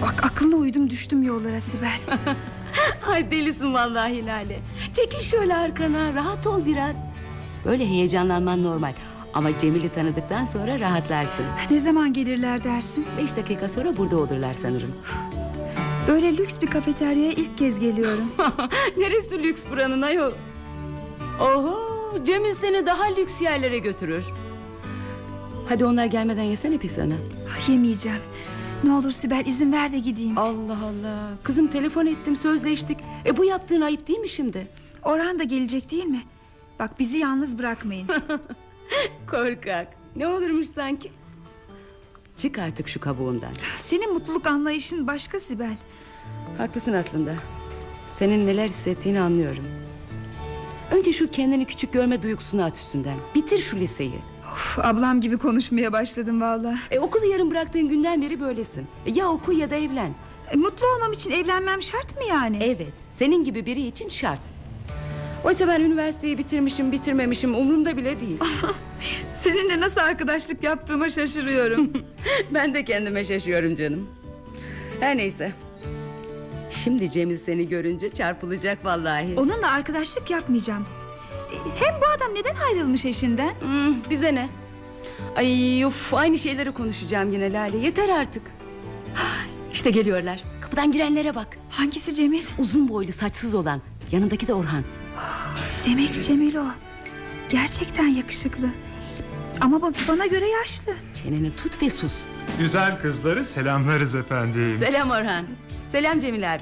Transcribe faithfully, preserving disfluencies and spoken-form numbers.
Bak aklına uydum düştüm yollara Sibel. Ay delisin vallahi Lale. Çekil şöyle arkana, rahat ol biraz. Böyle heyecanlanman normal. Ama Cemil'i tanıdıktan sonra rahatlarsın. Ne zaman gelirler dersin? Beş dakika sonra burada olurlar sanırım. Böyle lüks bir kafeteryaya ilk kez geliyorum. Neresi lüks buranın ayol? Oho, Cemil seni daha lüks yerlere götürür. Hadi onlar gelmeden yesene pizzanı. Yemeyeceğim. Ne olur Sibel izin ver de gideyim. Allah Allah. Kızım telefon ettim, sözleştik. E bu yaptığın ayıp değil mi şimdi? Orhan da gelecek değil mi? Bak bizi yalnız bırakmayın. Korkak. Ne olurmuş sanki? Çık artık şu kabuğundan. Senin mutluluk anlayışın başka Sibel. Haklısın aslında. Senin neler hissettiğini anlıyorum. Önce şu kendini küçük görme duygusunu at üstünden. Bitir şu liseyi. Of, ablam gibi konuşmaya başladım vallahi. E, okulu yarım bıraktığın günden beri böylesin. E, ya oku ya da evlen. E, mutlu olmam için evlenmem şart mı yani? Evet, senin gibi biri için şart. Oysa ben üniversiteyi bitirmişim bitirmemişim umurumda bile değil. Seninle nasıl arkadaşlık yaptığıma şaşırıyorum. Ben de kendime şaşıyorum canım. Her neyse. Şimdi Cemil seni görünce çarpılacak vallahi. Onunla arkadaşlık yapmayacağım. E, hem bu adam neden ayrılmış eşinden? Hmm, bize ne? Ay of, aynı şeyleri konuşacağım yine Lale. Yeter artık. İşte geliyorlar. Kapıdan girenlere bak. Hangisi Cemil? Uzun boylu saçsız olan. Yanındaki de Orhan. Demek Cemil o. Gerçekten yakışıklı. Ama bak bana göre yaşlı. Çeneni tut ve sus. Güzel kızları selamlarız efendim. Selam Orhan. Selam Cemil abi.